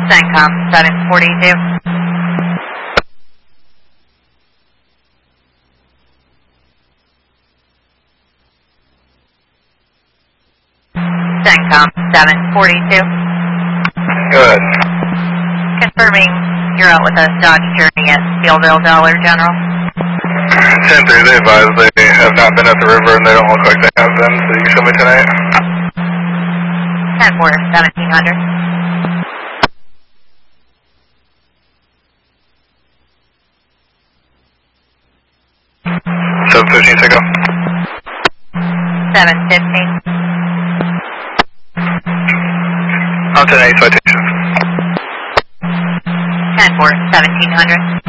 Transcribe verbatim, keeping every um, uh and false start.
CENTCOM seven forty-two. CENTCOM seven forty-two. Good. Confirming you're out with a Dodge Journey at Steelville Dollar General. ten three, they advise they have not been at the river and they don't look like they have been, so you can show me tonight. ten four, seventeen hundred. seven fifteen, take off. seven fifteen. On ten eight, citation. ten four, seventeen hundred.